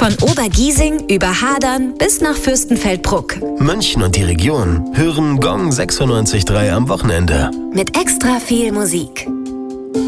Von Obergiesing über Hadern bis nach Fürstenfeldbruck. München und die Region hören Gong 96.3 am Wochenende. Mit extra viel Musik.